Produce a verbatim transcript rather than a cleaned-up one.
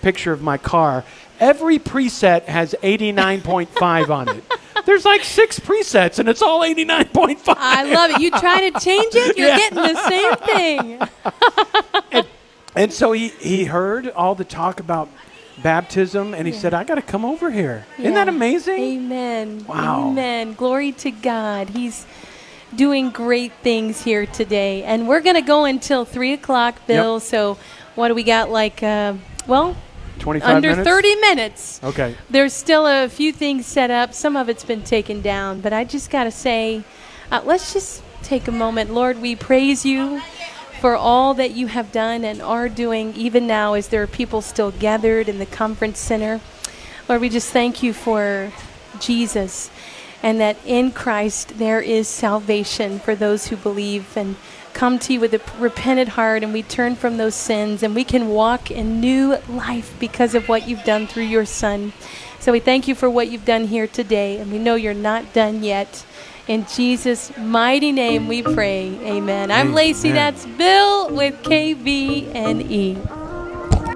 picture of my car. Every preset has eighty-nine point five on it. There's like six presets, and it's all eighty-nine point five. I love it. You try to change it, you're Yeah. getting the same thing. and, and so he, he heard all the talk about baptism, and he Yeah. said, I got to come over here. Yeah. Isn't that amazing? Amen. Wow. Amen. Glory to God. He's doing great things here today. And we're going to go until three o'clock, Bill. Yep. So what do we got? Like, uh, well, twenty-five under minutes? thirty minutes. Okay. There's still a few things set up. Some of it's been taken down. But I just got to say, uh, let's just take a moment. Lord, we praise you for all that you have done and are doing, even now as there are people still gathered in the conference center. Lord, we just thank you for Jesus, and that in Christ there is salvation for those who believe and come to you with a repentant heart, and we turn from those sins, and we can walk in new life because of what you've done through your Son. So we thank you for what you've done here today, and we know you're not done yet. In Jesus' mighty name we pray. Amen. I'm Lacey. Amen. That's Bill with K V N E.